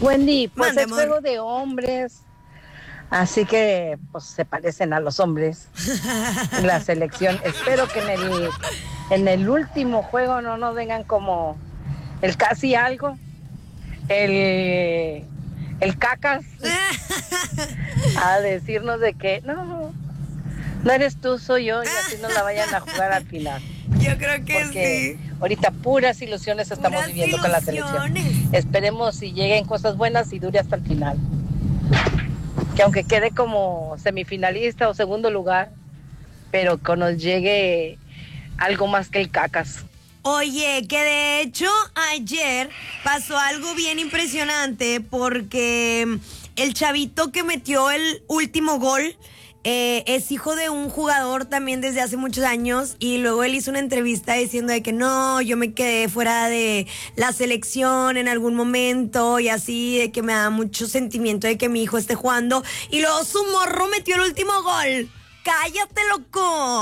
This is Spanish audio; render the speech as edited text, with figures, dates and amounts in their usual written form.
Wendy, pues Mande, es amor. juego de hombres, así que pues se parecen a los hombres. La selección, espero que en el último juego no nos vengan como el casi algo, el, el cacas, a decirnos de que no eres tú, soy yo, y así nos la vayan a jugar al final. Yo creo que Porque sí. ahorita puras ilusiones estamos Puras viviendo con la selección. ilusiones. Esperemos si lleguen cosas buenas y dure hasta el final. Que aunque quede como semifinalista o segundo lugar, pero que nos llegue algo más que el cacas. Oye, que de hecho ayer pasó algo bien impresionante porque el chavito que metió el último gol es hijo de un jugador también desde hace muchos años y luego él hizo una entrevista diciendo de que no, yo me quedé fuera de la selección en algún momento y así, de que me da mucho sentimiento de que mi hijo esté jugando y luego su morro metió el último gol. ¡Cállate, loco!